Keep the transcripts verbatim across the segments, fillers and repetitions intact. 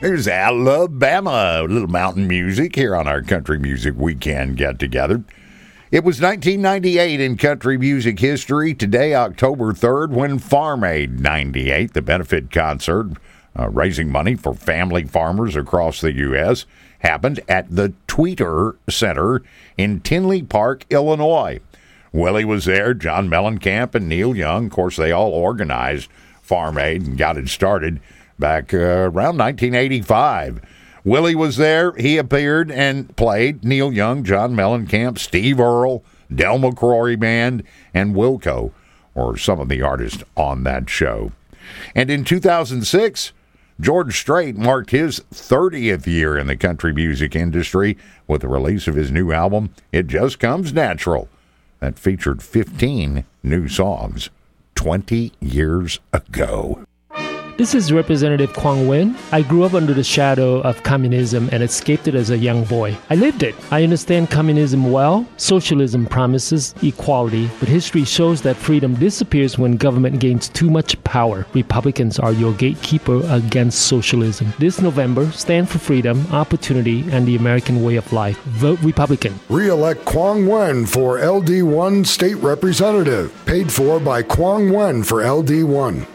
There's Alabama, a little mountain music here on our Country Music Weekend get-together. It was nineteen ninety-eight in country music history. Today, October third, when Farm Aid ninety-eight, the benefit concert uh, raising money for family farmers across the U S, happened at the Tweeter Center in Tinley Park, Illinois. Willie was there, John Mellencamp and Neil Young. Of course, they all organized Farm Aid and got it started back uh, around nineteen eighty-five. Willie was there. He appeared and played. Neil Young, John Mellencamp, Steve Earle, Del McCrory Band, and Wilco were some of the artists on that show. And in two thousand six, George Strait marked his thirtieth year in the country music industry with the release of his new album, It Just Comes Natural, that featured fifteen new songs twenty years ago. This is Representative Quang Nguyen. I grew up under the shadow of communism and escaped it as a young boy. I lived it. I understand communism well. Socialism promises equality, but history shows that freedom disappears when government gains too much power. Republicans are your gatekeeper against socialism. This November, stand for freedom, opportunity, and the American way of life. Vote Republican. Re-elect Quang Nguyen for L D one State Representative. Paid for by Quang Nguyen for L D one.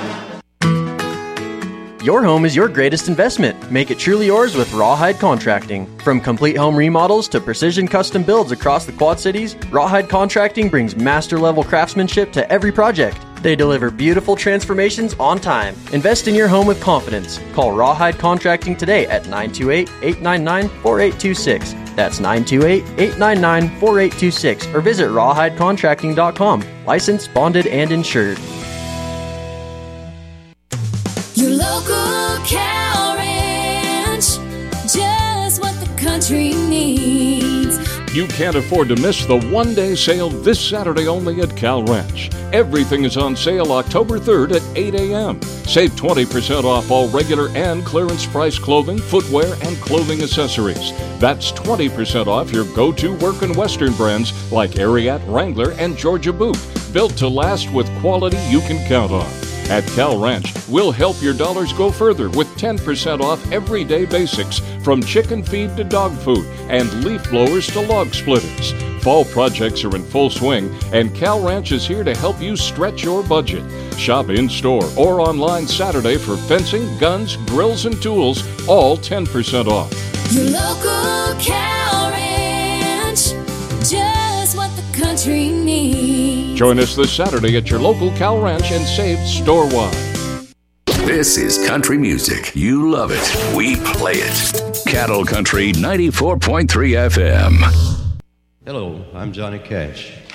Your home is your greatest investment. Make it truly yours with Rawhide Contracting. From complete home remodels to precision custom builds across the Quad Cities, Rawhide Contracting brings master-level craftsmanship to every project. They deliver beautiful transformations on time. Invest in your home with confidence. Call Rawhide Contracting today at nine two eight, eight nine nine, four eight two six. That's nine two eight, eight nine nine, four eight two six or visit rawhide contracting dot com. Licensed, bonded, and insured. Your local cow ranch, just what the country needs. You can't afford to miss the one-day sale this Saturday only at Cal Ranch. Everything is on sale October third at eight a.m. Save twenty percent off all regular and clearance price clothing, footwear, and clothing accessories. That's twenty percent off your go-to work and western brands like Ariat, Wrangler, and Georgia Boot. Built to last with quality you can count on. At Cal Ranch, we'll help your dollars go further with ten percent off everyday basics from chicken feed to dog food and leaf blowers to log splitters. Fall projects are in full swing, and Cal Ranch is here to help you stretch your budget. Shop in-store or online Saturday for fencing, guns, grills, and tools, all ten percent off. Your local cow ranch, just what the country needs. Join us this Saturday at your local Cal Ranch and save store-wide. This is country music. You love it. We play it. Cattle Country ninety-four point three F M. Hello, I'm Johnny Cash.